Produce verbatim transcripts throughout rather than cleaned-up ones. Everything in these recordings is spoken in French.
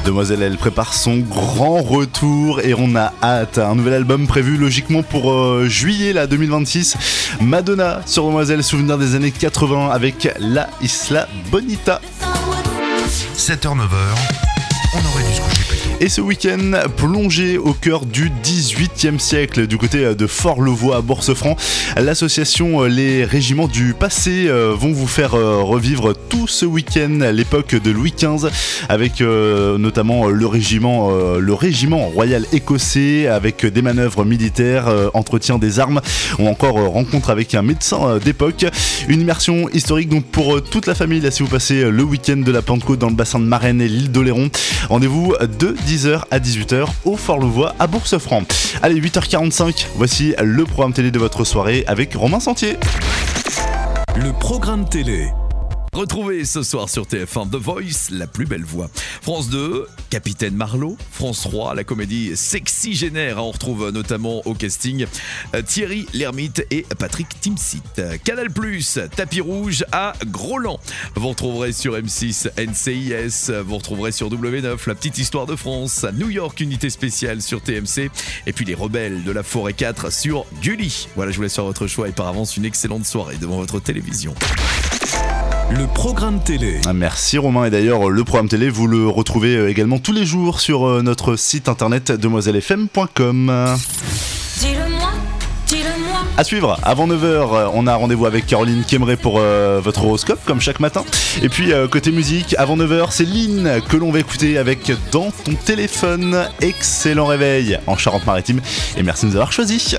Demoiselle, elle prépare son grand retour et on a hâte. Un nouvel album prévu logiquement pour euh, juillet là, deux mille vingt-six. Madonna sur Demoiselle, souvenir des années quatre-vingts avec La Isla Bonita. sept heures neuf heures, on aurait dû se coucher plus tôt. Et ce week-end, plongé au cœur du dix-huitième siècle, du côté de Fort-le-Vaux à Bourse-Franc, l'association Les Régiments du Passé vont vous faire revivre tout ce week-end l'époque de Louis quinze, avec euh, notamment le régiment, euh, le régiment royal écossais, avec des manœuvres militaires, euh, entretien des armes, ou encore euh, rencontre avec un médecin euh, d'époque. Une immersion historique donc pour euh, toute la famille, là, si vous passez le week-end de la Pentecôte dans le bassin de Marennes et l'île d'Oléron. Rendez-vous de dix heures à dix-huit heures au Fort-le-Vaux à Bourse-Franc. Allez, huit heures quarante-cinq, voici le programme télé de votre soirée avec Romain Sentier. Le programme télé. Retrouvez ce soir sur T F un The Voice, la plus belle voix. France deux, Capitaine Marlowe. France trois, la comédie Sexygénaire. On retrouve notamment au casting Thierry Lhermitte et Patrick Timsit. Canal plus, Tapis rouge à Groland. Vous retrouverez sur M six N C I S. Vous retrouverez sur W neuf La petite histoire de France. New York, unité spéciale sur T M C. Et puis les rebelles de la forêt quatre sur Gulli. Voilà, je vous laisse faire votre choix et par avance une excellente soirée devant votre télévision. Le programme télé. Merci Romain, et d'ailleurs le programme télé vous le retrouvez également tous les jours sur notre site internet demoiselle f m point com. Dis-le-moi, dis-le-moi. À suivre, avant neuf heures, on a rendez-vous avec Caroline Kemmeré pour euh, votre horoscope comme chaque matin. Et puis euh, côté musique, avant neuf heures, c'est Lynn que l'on va écouter avec Dans ton téléphone. Excellent réveil en Charente-Maritime et merci de nous avoir choisis.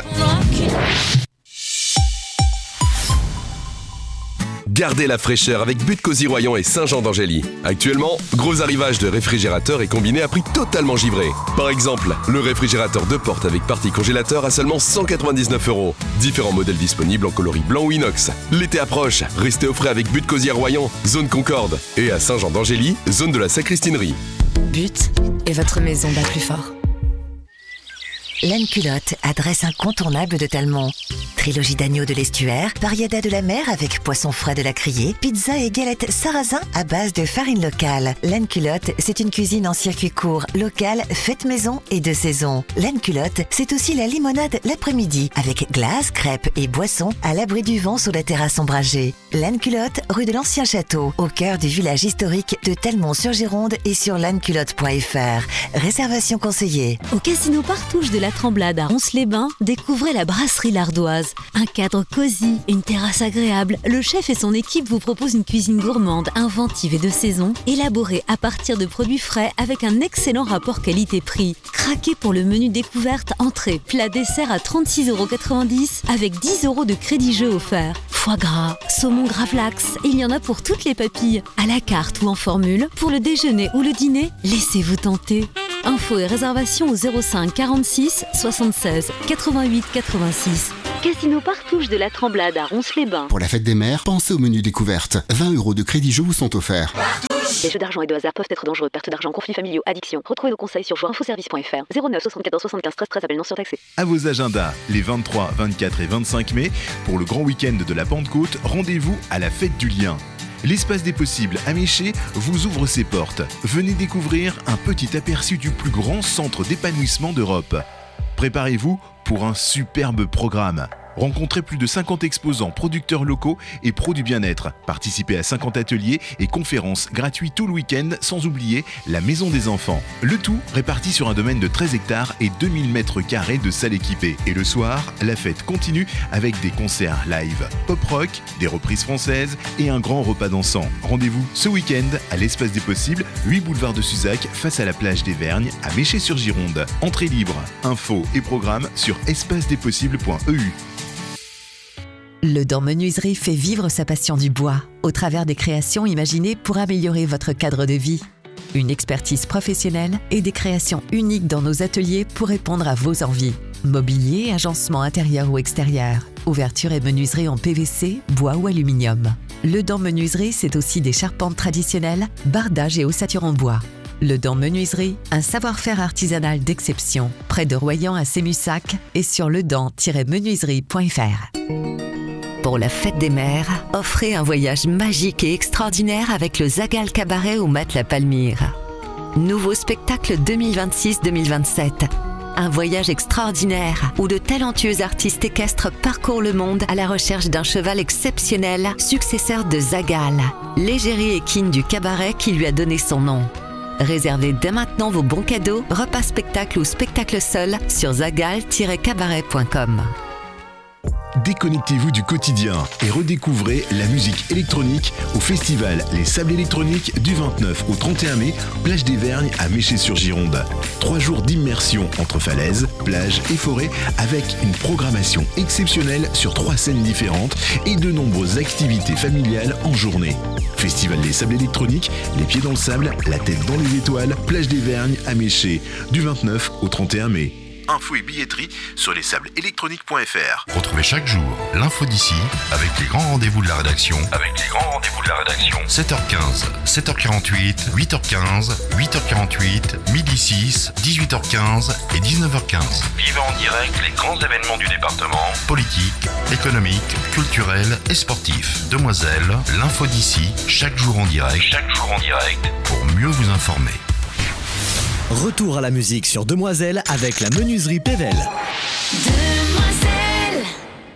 Gardez la fraîcheur avec But Cosy Royan et Saint-Jean d'Angély. Actuellement, gros arrivage de réfrigérateurs et combinés à prix totalement givré. Par exemple, le réfrigérateur deux portes avec partie congélateur à seulement cent quatre-vingt-dix-neuf euros. Différents modèles disponibles en coloris blanc ou inox. L'été approche, restez au frais avec But Cosy à Royan, zone Concorde. Et à Saint-Jean d'Angély, zone de la Sacristinerie. But et votre maison bat plus fort. Laine Culotte, adresse incontournable de Talmont. Trilogie d'agneau de l'estuaire, variada de la mer avec poisson frais de la Criée, pizza et galettes sarrasin à base de farine locale. Laine Culotte, c'est une cuisine en circuit court, locale, faite maison et de saison. Laine Culotte, c'est aussi la limonade l'après-midi, avec glace, crêpes et boissons à l'abri du vent sur la terrasse ombragée. Laine Culotte, rue de l'Ancien Château, au cœur du village historique de Talmont-sur-Gironde et sur laine-culotte point f r. Réservation conseillée. Au casino Partouche de la Tremblade à Ronces-les-Bains, découvrez la brasserie L'Ardoise. Un cadre cosy, une terrasse agréable. Le chef et son équipe vous proposent une cuisine gourmande, inventive et de saison, élaborée à partir de produits frais avec un excellent rapport qualité-prix. Craquez pour le menu découverte, entrée, plat, dessert à trente-six euros quatre-vingt-dix avec dix euros de crédit jeu offert. Foie gras, saumon gravlax, il y en a pour toutes les papilles. À la carte ou en formule, pour le déjeuner ou le dîner, laissez-vous tenter. Infos et réservations au zéro cinq quarante-six soixante-seize quatre-vingt-huit quatre-vingt-six. Casino Partouche de la Tremblade à Ronces-les-Bains. Pour la fête des mères, pensez au menu découverte. vingt euros de crédit jeu vous sont offerts. Les jeux d'argent et de hasard peuvent être dangereux. Perte d'argent, conflits familiaux, addiction. Retrouvez nos conseils sur joueurinfoservice point f r. zéro neuf soixante-quatorze soixante-quinze treize treize. Appel non surtaxé. À vos agendas, les vingt-trois, vingt-quatre et vingt-cinq mai, pour le grand week-end de la Pentecôte, rendez-vous à la Fête du Lien. L'espace des possibles à Méché vous ouvre ses portes. Venez découvrir un petit aperçu du plus grand centre d'épanouissement d'Europe. Préparez-vous pour un superbe programme. Rencontrez plus de cinquante exposants, producteurs locaux et pros du bien-être. Participez à cinquante ateliers et conférences gratuits tout le week-end, sans oublier la Maison des Enfants. Le tout réparti sur un domaine de treize hectares et deux mille mètres carrés de salles équipées. Et le soir, la fête continue avec des concerts live, pop-rock, des reprises françaises et un grand repas dansant. Rendez-vous ce week-end à l'Espace des Possibles, huit boulevard de Suzac, face à la plage des Vergnes, à Méché-sur-Gironde. Entrée libre, infos et programmes sur espace des possibles point e u. Le Dent Menuiserie fait vivre sa passion du bois au travers des créations imaginées pour améliorer votre cadre de vie. Une expertise professionnelle et des créations uniques dans nos ateliers pour répondre à vos envies. Mobilier, agencement intérieur ou extérieur, ouverture et menuiserie en P V C, bois ou aluminium. Le Dent Menuiserie, c'est aussi des charpentes traditionnelles, bardage et ossature en bois. Le Dent Menuiserie, un savoir-faire artisanal d'exception, près de Royan à Sémussac et sur ledent tiret menuiserie point f r. Pour la fête des mères, offrez un voyage magique et extraordinaire avec le Zagal Cabaret au Mat La Palmyre. Nouveau spectacle deux mille vingt-six deux mille vingt-sept. Un voyage extraordinaire où de talentueux artistes équestres parcourent le monde à la recherche d'un cheval exceptionnel, successeur de Zagal, l'égérie équine du cabaret qui lui a donné son nom. Réservez dès maintenant vos bons cadeaux, repas spectacle ou spectacle seul sur zagal tiret cabaret point com. Déconnectez-vous du quotidien et redécouvrez la musique électronique au festival Les Sables Électroniques du vingt-neuf au trente et un mai, plage des Vergnes à Méché-sur-Gironde. Trois jours d'immersion entre falaises, plages et forêts avec une programmation exceptionnelle sur trois scènes différentes et de nombreuses activités familiales en journée. Festival Les Sables Électroniques, les pieds dans le sable, la tête dans les étoiles, plage des Vergnes à Méché, du vingt-neuf au trente et un mai. Infos et billetterie sur les sables électroniques point f r. Retrouvez chaque jour l'info d'ici avec les grands rendez-vous de la rédaction. Avec les grands rendez-vous de la rédaction. sept heures quinze, sept heures quarante-huit, huit heures quinze, huit heures quarante-huit, midi six, dix-huit heures quinze et dix-neuf heures quinze. Vivez en direct les grands événements du département. Politique, économique, culturel et sportif. Demoiselle, l'info d'ici, chaque jour en direct. Chaque jour en direct pour mieux vous informer. Retour à la musique sur Demoiselle avec la menuiserie Pével. Demoiselle,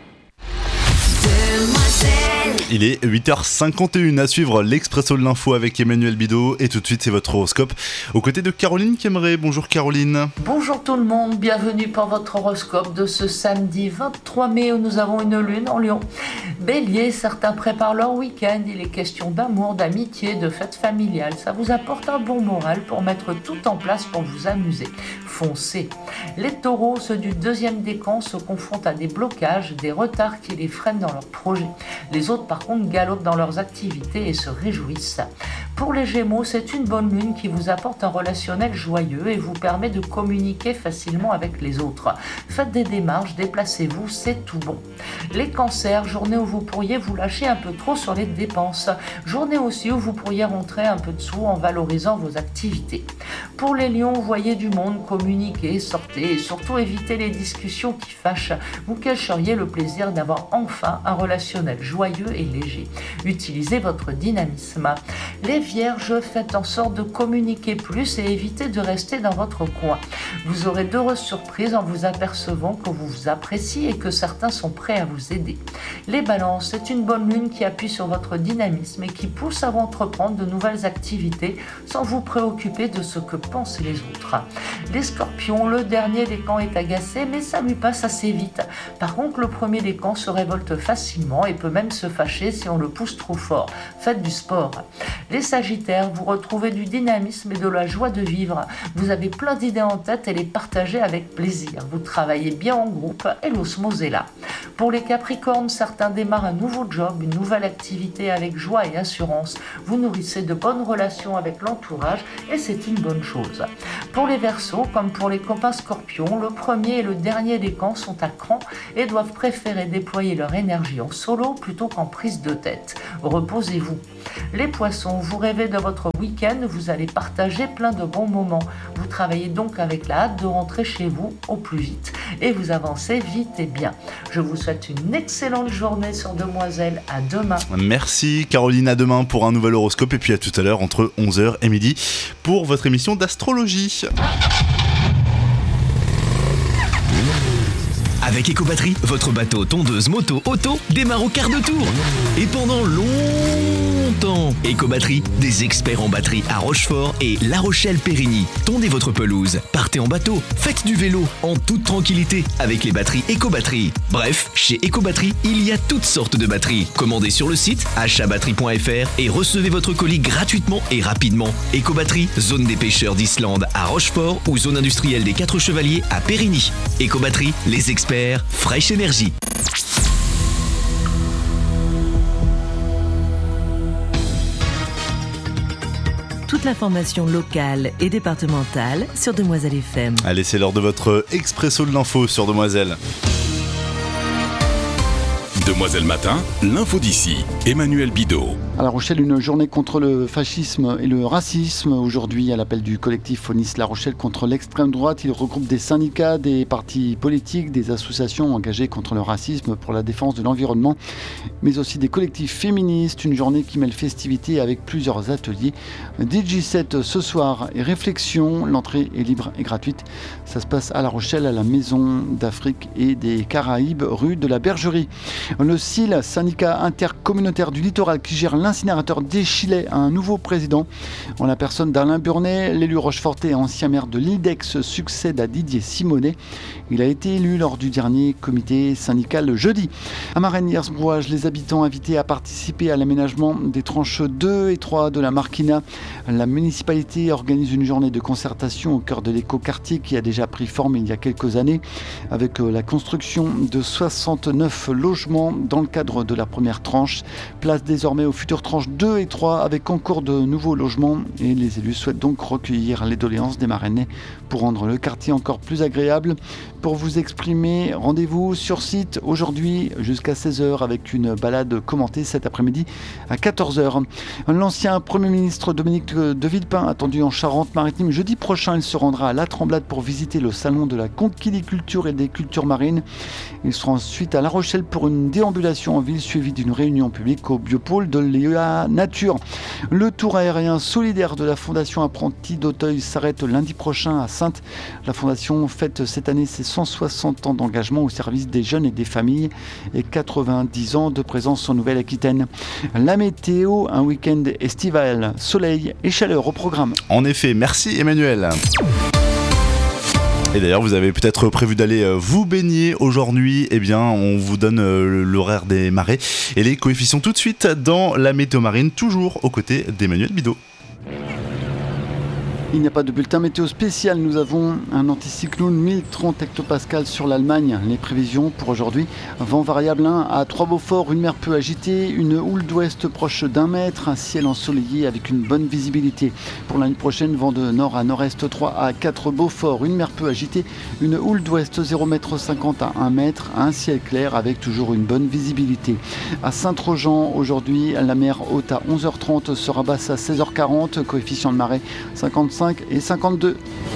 demoiselle. Il est huit heures cinquante et une à suivre l'Expresso de l'info avec Emmanuel Bidot et tout de suite c'est votre horoscope aux côtés de Caroline Kemmeré. Bonjour Caroline. Bonjour tout le monde, bienvenue pour votre horoscope de ce samedi vingt-trois mai où nous avons une lune en Lion. Bélier, certains préparent leur week-end, il est question d'amour, d'amitié, de fête familiale. Ça vous apporte un bon moral pour mettre tout en place pour vous amuser. Foncez. Les taureaux, ceux du deuxième décan, se confrontent à des blocages, des retards qui les freinent dans leurs projets. Les autres par contre galopent dans leurs activités et se réjouissent. Pour les Gémeaux, c'est une bonne lune qui vous apporte un relationnel joyeux et vous permet de communiquer facilement avec les autres. Faites des démarches, déplacez-vous, c'est tout bon. Les Cancers, journée où vous pourriez vous lâcher un peu trop sur les dépenses. Journée aussi où vous pourriez rentrer un peu de sous en valorisant vos activités. Pour les Lions, voyez du monde, communiquez, sortez et surtout évitez les discussions qui fâchent. Vous cacheriez le plaisir d'avoir enfin un relationnel joyeux et léger. Utilisez votre dynamisme. Les Vierges, faites en sorte de communiquer plus et évitez de rester dans votre coin. Vous aurez d'heureuses surprises en vous apercevant que vous vous appréciez et que certains sont prêts à vous aider. Les Balances, c'est une bonne lune qui appuie sur votre dynamisme et qui pousse à entreprendre de nouvelles activités sans vous préoccuper de ce que pensent les autres. Les Scorpions, le dernier décan est agacé mais ça lui passe assez vite. Par contre, le premier décan se révolte facilement et peut même se fâcher si on le pousse trop fort. Faites du sport. Les Sagittaires, vous retrouvez du dynamisme et de la joie de vivre. Vous avez plein d'idées en tête et les partagez avec plaisir. Vous travaillez bien en groupe et l'osmose est là. Pour les Capricornes, certains démarrent un nouveau job, une nouvelle activité avec joie et assurance. Vous nourrissez de bonnes relations avec l'entourage et c'est une bonne chose. Pour les Verseaux, comme pour les copains Scorpions, le premier et le dernier décan sont à cran et doivent préférer déployer leur énergie en solo plutôt qu'en prise de tête. Reposez-vous. Les Poissons, vous rêvez de votre week-end, vous allez partager plein de bons moments. Vous travaillez donc avec la hâte de rentrer chez vous au plus vite. Et vous avancez vite et bien. Je vous souhaite une excellente journée sur Demoiselle. À demain. Merci Caroline, à demain pour un nouvel horoscope et puis à tout à l'heure entre onze heures et midi pour votre émission d'astrologie. Avec Ecobatterie, votre bateau, tondeuse, moto, auto démarre au quart de tour. Et pendant longtemps, Ecobatterie, des experts en batterie à Rochefort et La Rochelle-Périgny. Tondez votre pelouse, partez en bateau, faites du vélo en toute tranquillité avec les batteries Ecobatterie. Bref, chez Ecobatterie, il y a toutes sortes de batteries. Commandez sur le site achat batterie point f r et recevez votre colis gratuitement et rapidement. Ecobatterie, zone des pêcheurs d'Islande à Rochefort ou zone industrielle des Quatre Chevaliers à Périgny. Ecobatterie, les experts Fresh Energy. Toute l'information locale et départementale sur Demoiselle F M. Allez, c'est l'heure de votre Expresso de l'info sur Demoiselle. Demoiselle Matin, l'info d'ici, Emmanuel Bidot. À La Rochelle, une journée contre le fascisme et le racisme. Aujourd'hui, à l'appel du collectif Faunis La Rochelle contre l'extrême droite, il regroupe des syndicats, des partis politiques, des associations engagées contre le racisme pour la défense de l'environnement, mais aussi des collectifs féministes. Une journée qui mêle festivité avec plusieurs ateliers. D J set ce soir et réflexion. L'entrée est libre et gratuite. Ça se passe à La Rochelle, à la Maison d'Afrique et des Caraïbes, rue de la Bergerie. Le S I L, syndicat intercommunautaire du littoral qui gère l'incinérateur d'Échillais, a un nouveau président. En la personne d'Alain Burnet, l'élu rochefortais et ancien maire de l'I D E X succède à Didier Simonet. Il a été élu lors du dernier comité syndical jeudi. À Marennes-Hiersbrouage, les habitants invités à participer à l'aménagement des tranches deux et trois de la Marquina. La municipalité organise une journée de concertation au cœur de l'écoquartier qui a déjà pris forme il y a quelques années avec la construction de soixante-neuf logements dans le cadre de la première tranche. Place désormais aux futures tranches deux et trois avec en cours de nouveaux logements et les élus souhaitent donc recueillir les doléances des Marennais pour rendre le quartier encore plus agréable. Pour vous exprimer, rendez-vous sur site aujourd'hui jusqu'à seize heures avec une balade commentée cet après-midi à quatorze heures. L'ancien Premier ministre Dominique de Villepin attendu en Charente-Maritime jeudi prochain, il se rendra à La Tremblade pour visiter le salon de la conquiliculture et des cultures marines. Il sera ensuite à La Rochelle pour une déambulation en ville suivie d'une réunion publique au biopôle de l'E A Nature. Le tour aérien solidaire de la Fondation Apprentis d'Auteuil s'arrête lundi prochain à Saintes. La Fondation fête cette année ses cent soixante ans d'engagement au service des jeunes et des familles et quatre-vingt-dix ans de présence en Nouvelle-Aquitaine. La météo, un week-end estival, soleil et chaleur au programme. En effet, merci Emmanuel. Et d'ailleurs, vous avez peut-être prévu d'aller vous baigner aujourd'hui. Eh bien, on vous donne l'horaire des marées et les coefficients tout de suite dans la météo marine, toujours aux côtés d'Emmanuel Bidot. Il n'y a pas de bulletin météo spécial. Nous avons un anticyclone mille trente hectopascales sur l'Allemagne. Les prévisions pour aujourd'hui: vent variable un à trois Beaufort, une mer peu agitée, une houle d'ouest proche d'un mètre, un ciel ensoleillé avec une bonne visibilité. Pour l'année prochaine, vent de nord à nord-est trois à quatre Beaufort, une mer peu agitée, une houle d'ouest zéro virgule cinquante à un mètre, un ciel clair avec toujours une bonne visibilité. À Saint-Trojan, aujourd'hui, la mer haute à onze heures trente sera basse à seize heures quarante, coefficient de marée cinquante-cinq et cinquante-deux.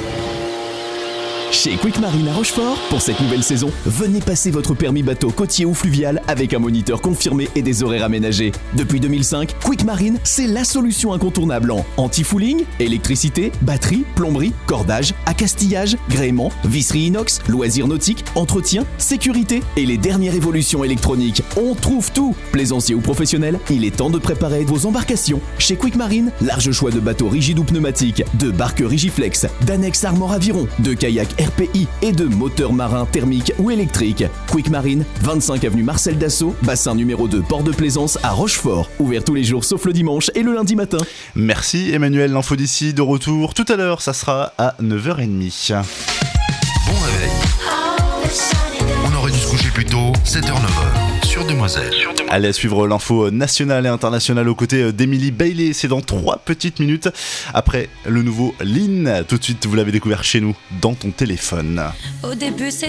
Chez Quick Marine à Rochefort, pour cette nouvelle saison, venez passer votre permis bateau côtier ou fluvial avec un moniteur confirmé et des horaires aménagés. Depuis deux mille cinq, Quick Marine, c'est la solution incontournable en anti-fouling, électricité, batterie, plomberie, cordage, accastillage, gréement, visserie inox, loisirs nautiques, entretien, sécurité et les dernières évolutions électroniques. On trouve tout. Plaisancier ou professionnel, il est temps de préparer vos embarcations. Chez Quick Marine, large choix de bateaux rigides ou pneumatiques, de barques Rigiflex, d'annexes Armor Aviron, de kayaks R P I et de moteurs marins thermiques ou électriques. Quick Marine, vingt-cinq avenue Marcel Dassault, bassin numéro deux, port de Plaisance à Rochefort. Ouvert tous les jours sauf le dimanche et le lundi matin. Merci Emmanuel, l'info d'ici de retour tout à l'heure, ça sera à neuf heures trente. Bon réveil. On aurait dû se coucher plus tôt, sept heures neuf heures, sur Demoiselle. Allez, à suivre l'info nationale et internationale aux côtés d'Emily Bailey, c'est dans trois petites minutes. Après le nouveau Lean, tout de suite vous l'avez découvert chez nous, dans ton téléphone. Au début c'est